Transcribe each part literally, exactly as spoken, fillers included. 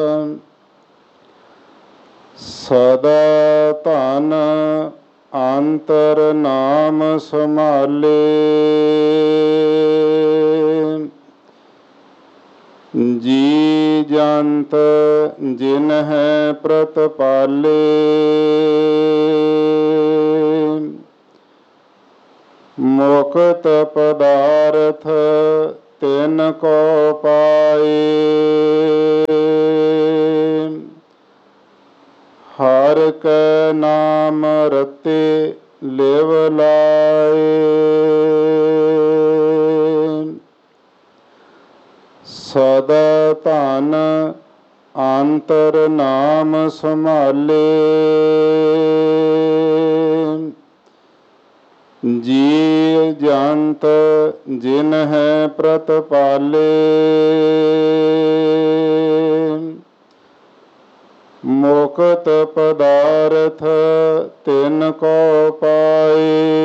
ਸਦਾ ਧਨ ਅੰਤਰ ਨਾਮ ਸੰਭਾਲੇ। ਜੀ ਜੰਤ ਜਿਨ ਹੈ ਪ੍ਰਤਪਾਲੇ। ਮੁਕਤ ਪਦਾਰਥ ਤਿਨ ਕੋ ਪਾਏ। ਹਰ ਕੈ ਨਾਮ ਰਤੇ ਲਿਵ ਲਾਏ। ਸਦਾ ਧਨ ਅੰਤਰ ਨਾਮ ਸੰਭਾਲੇ। ਜੀ ਜੰਤ ਜਿਨ ਹੈ ਪ੍ਰਤਪਾਲੇ। ਮੁਕਤ ਪਦਾਰਥ ਤਿਨ ਕੋ ਪਾਏ।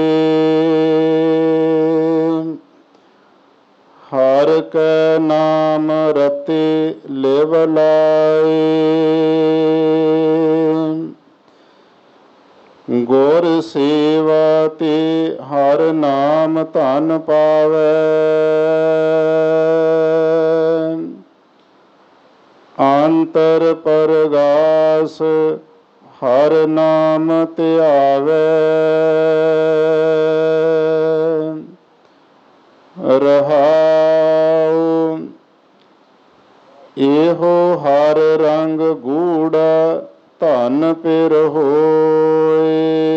ਹਰ ਕੈ ਨਾਮ ਰਤੇ ਲਿਵ ਲਾਏ। ਗੁਰ ਸੇਵਾ ਤੇ ਹਰ ਨਾਮ ਧਨ ਪਾਵੈ। ਅੰਤਰ ਪਰਗਾਸ ਹਰ ਨਾਮ ਧਿਆਵੈ। ਰਹਾਉ ਇਹੋ ਹਰ ਰੰਗ ਗੂੜਾ ਧਨ ਪਿਰ ਹੋਏ।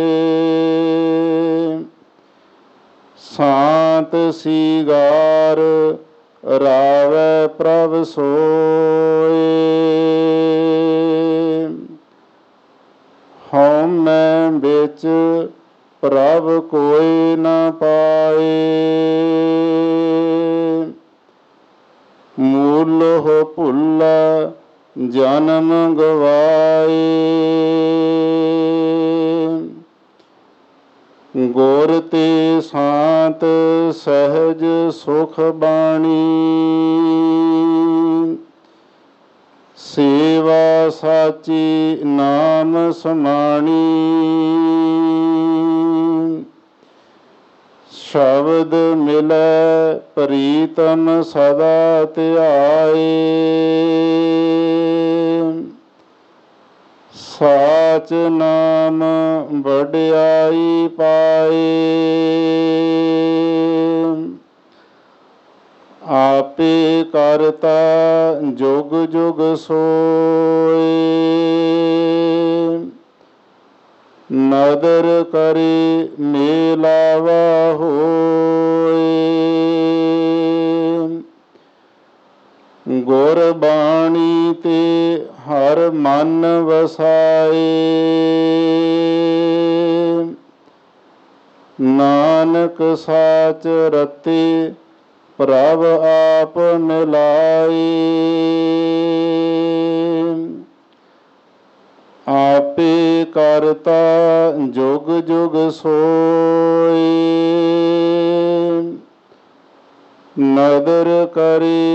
ਸਾਤ ਸੀਗਾਰ ਰਾਵੈ ਪ੍ਰਭ ਸੋਏ। ਹਉਮੈ ਵਿੱਚ ਪ੍ਰਭ ਕੋਈ ਨ ਪਾਏ। ਮੂਲਹੁ ਭੁੱਲਾ ਜਨਮ ਗਵਾਏ। ਗੁਰ ਤੇ ਸਾਤ ਸਹਿਜ ਸੁਖ ਬਾਣੀ। ਸੇਵਾ ਸਾਚੀ ਨਾਮ ਸਮਾਣੀ। ਸ਼ਬਦ ਮਿਲੈ ਪ੍ਰੀਤਮ ਸਦਾ ਧਿਆਏ। ਸਾਚ ਨਾਮ ਵਡਿਆਈ ਪਾਏ। ਆਪੇ ਕਰਤਾ ਜੁਗ ਜੁਗ ਸੋਏ। ਨਦਰ ਕਰੇ ਮੇਲਾਵਾ ਹੋਏ। ਗੁਰ ਬਾਣੀ ਤੇ ਹਰ ਮਨ ਵਸਾਏ। ਨਾਨਕ ਸਾਚ ਰਤੇ ਪ੍ਰਭ ਆਪ ਮਿਲਾਏ। ਆਪੇ ਕਰਤਾ ਜੁਗ ਜੁਗ ਸੋਏ। ਨਦਰ ਕਰੇ